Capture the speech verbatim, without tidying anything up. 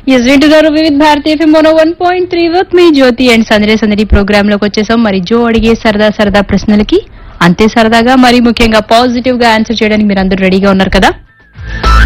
Yes వింటున్నారు వివిధ భారతీయ FM one one point three with me Jyothi and సందడి సందడి ప్రోగ్రామ్ లోకి వచ్చేసాం. మరి జో అడిగే సరదా సరదా ప్రశ్నలకి అంతే సరదాగా మరి ముఖ్యంగా పాజిటివ్ గా ఆన్సర్ చేయడానికి మీరు అందరూ రెడీగా ఉన్నారు కదా.